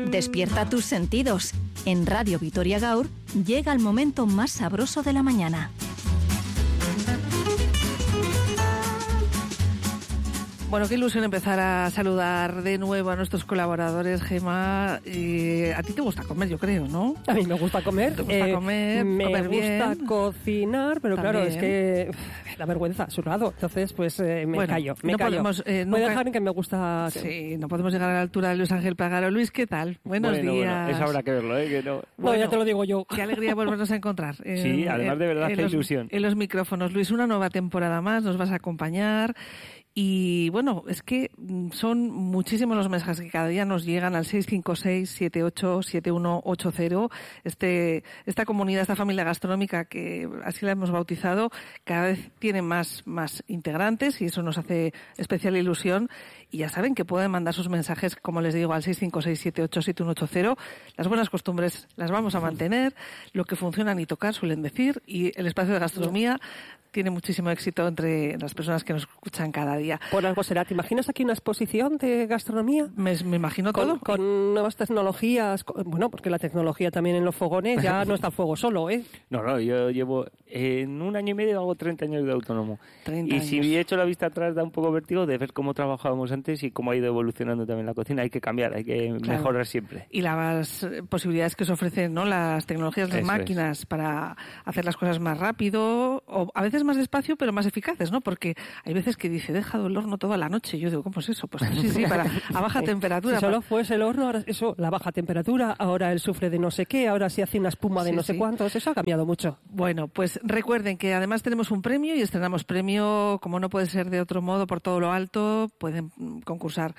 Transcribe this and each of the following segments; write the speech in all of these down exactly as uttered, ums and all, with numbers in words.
Despierta tus sentidos. En Radio Vitoria Gaur llega el momento más sabroso de la mañana. Bueno, qué ilusión empezar a saludar de nuevo a nuestros colaboradores, Gemma. Eh, a ti te gusta comer, yo creo, ¿no? A mí me gusta comer. ¿Te gusta eh, comer? Me comer gusta bien. cocinar, pero También. claro, es que uf, la vergüenza a su lado. Entonces, pues eh, me Bueno, callo, me no callo. podemos, eh, Voy a nunca- dejar en que me gusta... Sí, no podemos llegar a la altura de Luis Ángel Pagaro. Luis, ¿qué tal? Buenos bueno, días. Bueno, eso habrá que verlo, ¿eh? Que no... No, Bueno, ya te lo digo yo. Qué alegría volvernos a encontrar. En- Sí, además de verdad, en qué los- ilusión. En los micrófonos. Luis, una nueva temporada más, nos vas a acompañar. Y bueno, es que mm, son muchísimos los mensajes que cada día nos llegan al seis cinco seis, siete ocho siete uno ocho cero. Este, esta comunidad, esta familia gastronómica que así la hemos bautizado, cada vez tiene más, más integrantes y eso nos hace especial ilusión. Y ya saben que pueden mandar sus mensajes, como les digo, al seis cinco seis, siete ocho siete uno ocho cero. Las buenas costumbres las vamos a mantener, lo que funciona ni tocar, suelen decir, y el espacio de gastronomía tiene muchísimo éxito entre las personas que nos escuchan cada día. Por algo será. ¿Te imaginas aquí una exposición de gastronomía? Me, me imagino Con, todo. con nuevas tecnologías, con- bueno, porque la tecnología también en los fogones ya no está el fuego solo, ¿eh? No, no, yo llevo en un año y medio hago treinta años de autónomo. treinta Y si años. he hecho la vista atrás da un poco vértigo de ver cómo trabajábamos antes y cómo ha ido evolucionando también la cocina. Hay que cambiar, hay que Claro. mejorar siempre. Y las eh, posibilidades que os ofrecen, ¿no? Las tecnologías, las Eso máquinas para hacer las cosas más rápido, o a veces más despacio, pero más eficaces, ¿no? Porque hay veces que dice, he dejado el horno toda la noche. Yo digo, ¿cómo es eso? Pues sí, sí, para, a baja temperatura. Si solo para- fuese el horno, ahora eso, la baja temperatura, ahora el sufre de no sé qué, ahora se hace una espuma de Sí, no sé sí. cuántos, eso ha cambiado mucho. Bueno, pues recuerden que además tenemos un premio y estrenamos premio, como no puede ser de otro modo, por todo lo alto. Pueden mm, concursar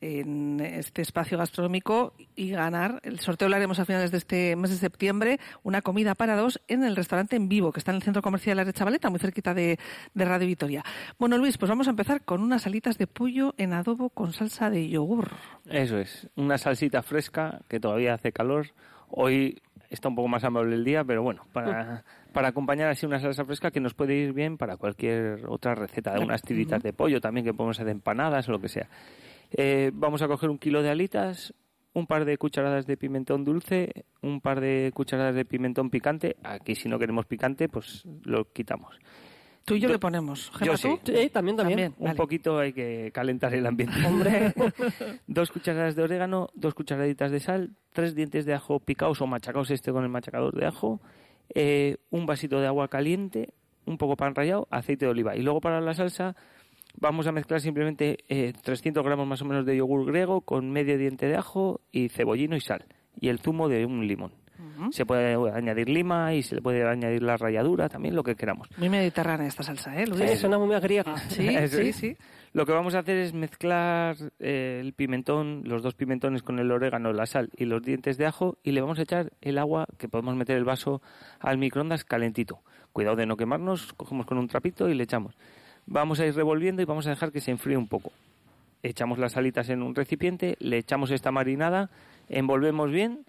en este espacio gastronómico y ganar. El sorteo lo haremos a finales de este mes de septiembre, una comida para dos en el restaurante En Vivo, que está en el Centro Comercial de la Chavaleta, muy cerquita de, de Radio Vitoria. Bueno, Luis, pues vamos a empezar con unas alitas de pollo en adobo con salsa de yogur. Eso es, una salsita fresca que todavía hace calor. Hoy está un poco más amable el día, pero bueno, para, para acompañar así una salsa fresca que nos puede ir bien para cualquier otra receta, de unas tiritas de pollo también que podemos hacer empanadas o lo que sea. Eh, vamos a coger un kilo de alitas, un par de cucharadas de pimentón dulce, un par de cucharadas de pimentón picante. Aquí si no queremos picante, pues lo quitamos. Tú y yo Yo- le ponemos. yo Gemma, sí. ¿tú? Sí, también, también. Un vale. poquito hay que calentar el ambiente. Hombre. Dos cucharadas de orégano, dos cucharaditas de sal, tres dientes de ajo picados o machacados este con el machacador de ajo, eh, un vasito de agua caliente, un poco pan rallado, aceite de oliva. Y luego para la salsa vamos a mezclar simplemente eh, trescientos gramos más o menos de yogur griego con medio diente de ajo y cebollino y sal. Y el zumo de un limón. Ujú. Se puede añadir lima y se le puede añadir la ralladura, también lo que queramos. Muy mediterránea esta salsa, ¿eh, Luis? Sí, suena muy griega. Sí, Eso sí, es. sí. Lo que vamos a hacer es mezclar eh, el pimentón, los dos pimentones con el orégano, la sal y los dientes de ajo y le vamos a echar el agua que podemos meter el vaso al microondas calentito. Cuidado de no quemarnos, cogemos con un trapito y le echamos. Vamos a ir revolviendo y vamos a dejar que se enfríe un poco. Echamos las alitas en un recipiente, le echamos esta marinada, envolvemos bien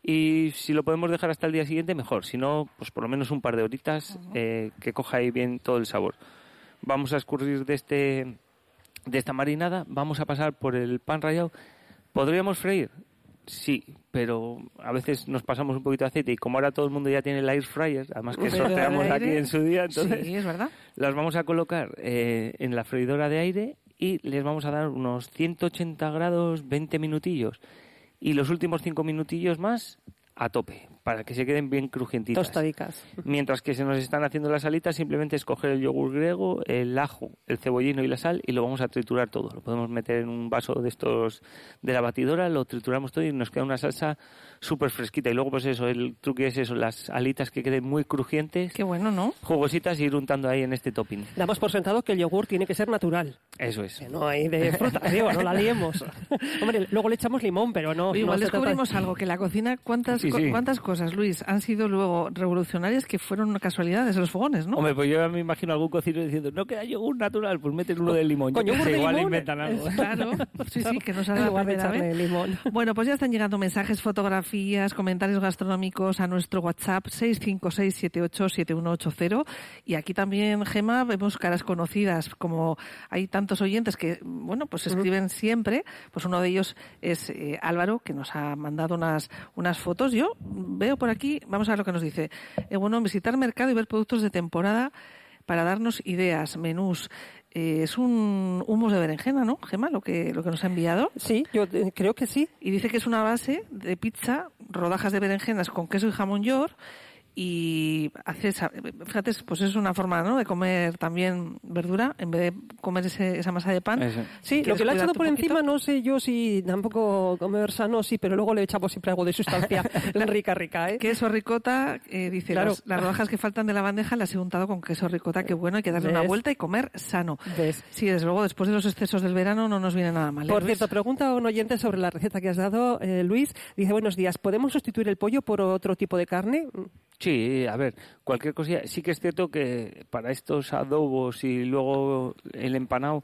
y si lo podemos dejar hasta el día siguiente mejor, si no, pues por lo menos un par de horitas eh, que coja ahí bien todo el sabor. Vamos a escurrir de este de esta marinada, vamos a pasar por el pan rallado. ¿Podríamos freír? Sí, pero a veces nos pasamos un poquito de aceite y como ahora todo el mundo ya tiene el air fryer, además que Pero sorteamos de aquí aire, en su día, entonces Sí, es verdad. las vamos a colocar eh, en la freidora de aire y les vamos a dar unos ciento ochenta grados, veinte minutillos. Y los últimos cinco minutillos más a tope, para que se queden bien crujientitas. Tostadicas. Mientras que se nos están haciendo las alitas, simplemente es coger el yogur griego, el ajo, el cebollino y la sal y lo vamos a triturar todo. Lo podemos meter en un vaso de estos de la batidora, lo trituramos todo y nos queda una salsa súper fresquita. Y luego, pues eso, el truque es eso, las alitas que queden muy crujientes, Qué bueno, ¿no? jugositas y ir untando ahí en este topping. Damos por sentado que el yogur tiene que ser natural. Eso es. Que no hay de fruta, digo, no la liemos. Hombre, luego le echamos limón, pero no. Oye, no igual se trata de- descubrimos algo, que la cocina, ¿cuántas, Sí, co- sí. cuántas cosas cosas, Luis, han sido luego revolucionarias que fueron casualidades de los fogones, ¿no? Hombre, pues yo me imagino algún cocinero diciendo, no queda yogur natural, pues meten uno de limón. Con yogur de igual limón, inventan algo. Claro, sí, sí, que nos ha dado la Igual de primera echarle vez. limón. Bueno, pues ya están llegando mensajes, fotografías, comentarios gastronómicos a nuestro WhatsApp seis cinco seis siete ocho siete uno ocho cero. Y aquí también, Gema, vemos caras conocidas. Como hay tantos oyentes que, bueno, pues escriben siempre, pues uno de ellos es eh, Álvaro, que nos ha mandado unas, unas fotos. Yo veo por aquí, vamos a ver lo que nos dice. Eh, bueno, visitar mercado y ver productos de temporada para darnos ideas, menús. Eh, es un hummus de berenjena, ¿no, Gemma? Lo que, lo que nos ha enviado. Sí, yo eh, creo que sí. Y dice que es una base de pizza, rodajas de berenjenas con queso y jamón york. Y hace, fíjate, pues es una forma, ¿no?, de comer también verdura en vez de comer ese, esa masa de pan. Eso. Sí, lo que le ha echado por encima, no sé yo si tampoco comer sano, sí, pero luego le echamos siempre algo de sustancia rica, rica, ¿eh? Queso ricota, eh, dice, Claro. las, las rodajas que faltan de la bandeja las he untado con queso ricota, qué bueno, hay que darle ¿Ves? una vuelta y comer sano. ¿Ves? Sí, desde luego, después de los excesos del verano no nos viene nada mal. ¿eh, Por Luis? cierto, pregunta a un oyente sobre la receta que has dado, eh, Luis. Dice, buenos días, ¿podemos sustituir el pollo por otro tipo de carne? Sí, a ver, cualquier cosilla. Sí que es cierto que para estos adobos y luego el empanado,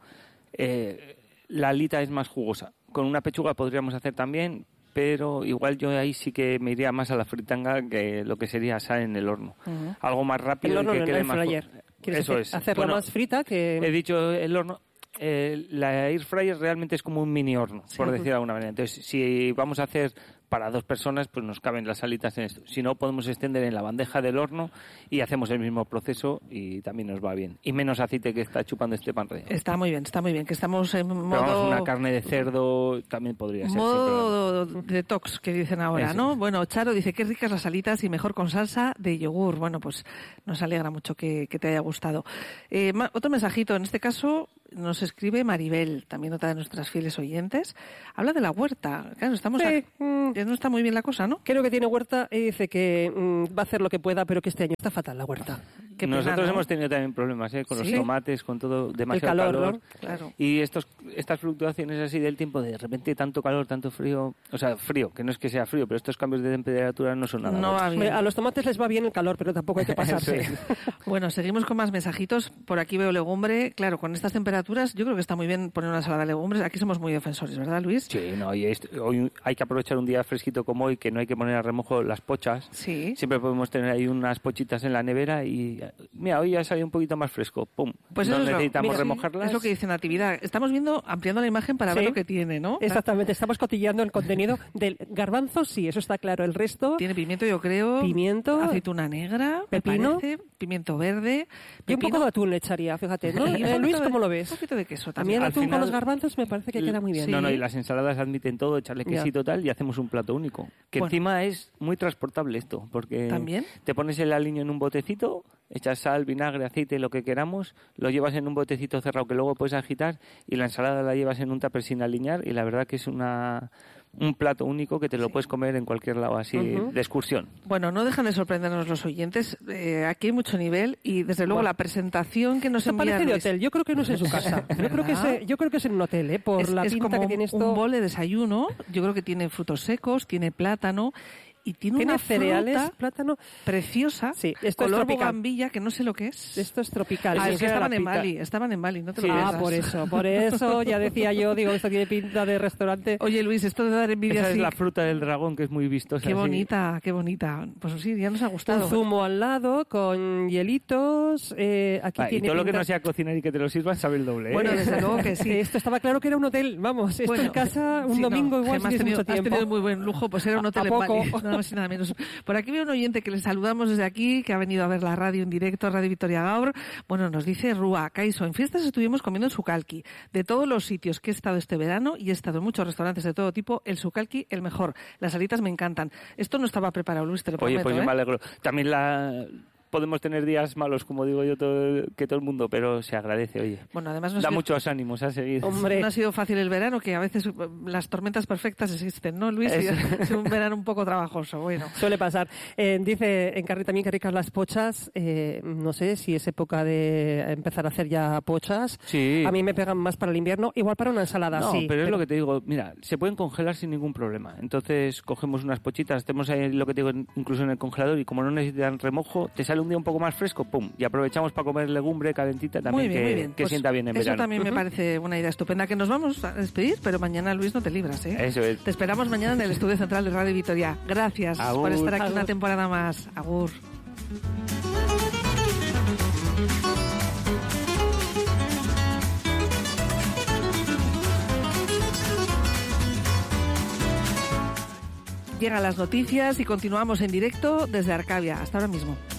eh, la alita es más jugosa. Con una pechuga podríamos hacer también, pero igual yo ahí sí que me iría más a la fritanga que lo que sería asar en el horno. Ujú. Algo más rápido El horno, y que no, quede el más... fryer. ¿Quieres Eso hacer- es. hacerla Bueno, más frita que...? He dicho el horno. Eh, la air fryer realmente es como un mini horno, por decir de alguna manera. Entonces, si vamos a hacer para dos personas, pues nos caben las alitas en esto. Si no, podemos extender en la bandeja del horno y hacemos el mismo proceso y también nos va bien. Y menos aceite que está chupando este pan relleno. Está muy bien, está muy bien, que estamos en Pero modo... vamos, una carne de cerdo también podría ser. Modo detox, que dicen ahora, Eso ¿no? es. Bueno, Charo dice, qué ricas las alitas y mejor con salsa de yogur. Bueno, pues nos alegra mucho que, que te haya gustado. Eh, ma- otro mensajito, en este caso nos escribe Maribel, también otra de nuestras fieles oyentes. Habla de la huerta. Claro, estamos... Sí, a- mm. ya no está muy bien la cosa, ¿no? Creo que tiene huerta y dice que mm, va a hacer lo que pueda, pero que este año está fatal la huerta. Qué pena, Nosotros ¿no? hemos tenido también problemas ¿eh? con ¿Sí? los tomates, con todo, demasiado calor, calor. ¿no? Claro. Y estos, estas fluctuaciones así del tiempo, de repente tanto calor, tanto frío, o sea, frío, que no es que sea frío, pero estos cambios de temperatura no son nada No buenos. va Hombre, bien. a los tomates les va bien el calor, pero tampoco hay que pasarse. Eso es. Bueno, seguimos con más mensajitos. Por aquí veo legumbre. Claro, con estas temperaturas yo creo que está muy bien poner una ensalada de legumbres. Aquí somos muy defensores, ¿verdad, Luis? Sí, no, y esto- hoy hay que aprovechar un día fresquito como hoy, que no hay que poner a remojo las pochas. Sí. Siempre podemos tener ahí unas pochitas en la nevera y, mira, hoy ya salido un poquito más fresco, pum. Pues no eso es lo- necesitamos mira, remojarlas. Es lo que dice Natividad. Estamos viendo, ampliando la imagen para ver Sí. lo que tiene, ¿no? Exactamente, estamos cotilleando el contenido del garbanzo, sí, eso está claro. El resto, Tiene pimiento, yo creo. Pimiento. Aceituna negra. me Pepino. parece, pimiento verde. y un pepino, poco de atún le echaría, fíjate, ¿no? y un Eh, poquito Luis, de- ¿cómo lo Un ves? poquito de queso A mí también. el Al atún final- con los garbanzos me parece que queda muy bien. Sí. No, no, y las ensaladas admiten todo, echarle Ya. quesito tal y hacemos un plato único. Que Bueno. encima es muy transportable esto, porque ¿También? te pones el aliño en un botecito, echas sal, vinagre, aceite, lo que queramos, lo llevas en un botecito cerrado que luego puedes agitar y la ensalada la llevas en un tupper sin aliñar y la verdad que es una un plato único que te lo puedes comer en cualquier lado así Ujú. de excursión. Bueno, no dejan de sorprendernos los oyentes. Eh, aquí hay mucho nivel y desde luego Bueno. la presentación que nos Esto envía parece de Luis hotel, yo creo que no es en su casa. Yo creo que es, eh, yo creo que es en un hotel, ¿eh? Por es, la es pinta como que tiene esto. un bol de desayuno. Yo creo que tiene frutos secos, tiene plátano y tiene, Tiene una cereales, fruta plátano. preciosa, Sí, esto es color tropical. bogambilla, que no sé lo que es. Esto es tropical. Ah, Sí, es que era estaban la en pinta. Bali, estaban en Bali, no te Sí, lo Ah, pierdas. por eso, por eso ya decía yo, digo, esto tiene pinta de restaurante. Oye, Luis, esto de dar envidia Esa así, es la fruta del dragón que es muy vistosa. qué así. bonita, qué bonita. Pues sí, ya nos ha gustado. Un zumo al lado con hielitos. Eh, aquí Ah, y tiene todo lo que pinta- no sea cocinar y que te lo sirvan sabe el doble. ¿eh? Bueno, desde luego que sí. Esto estaba claro que era un hotel. Vamos, esto Bueno, en casa, un sí, domingo no, igual, Gemma, si has tienes tenido, mucho has tiempo. tenido muy buen lujo, pues era un hotel ¿A en poco? Bali, nada más y nada menos. Por aquí veo un oyente que le saludamos desde aquí, que ha venido a ver la radio en directo, Radio Victoria Gaur. Bueno, nos dice Rúa, Caiso, en fiestas estuvimos comiendo en Sucalqui. De todos los sitios que he estado este verano, y he estado en muchos restaurantes de todo tipo, el Sucalqui el mejor. Las alitas me encantan. Esto no estaba preparado, Luis, te lo Oye, prometo, pues yo ¿eh? me alegro. También la, podemos tener días malos, como digo yo, todo, que todo el mundo, pero se agradece, oye. Bueno, además nos da sido, muchos ánimos a seguir. Hombre. No ha sido fácil el verano, que a veces las tormentas perfectas existen, ¿no, Luis? Y ha sido un verano un poco trabajoso, bueno. Suele pasar. Eh, dice en Carri también que ricas las pochas. Eh, no sé si es época de empezar a hacer ya pochas. Sí. A mí me pegan más para el invierno, igual para una ensalada, No, sí. pero es lo que te digo, mira, se pueden congelar sin ningún problema. Entonces cogemos unas pochitas, tenemos ahí lo que te digo, incluso en el congelador, y como no necesitan remojo, te sale un día un poco más fresco, pum, y aprovechamos para comer legumbre calentita también, muy bien, que, muy bien. que Pues sienta bien en eso verano. Eso también me parece una idea estupenda, que nos vamos a despedir, pero mañana, Luis, no te libras, ¿eh? Eso es. Te esperamos mañana en el Estudio Central de Radio Vitoria. Gracias Agur. por estar aquí Agur. una temporada más. Agur. Llegan las noticias y continuamos en directo desde Arcavia. Hasta ahora mismo.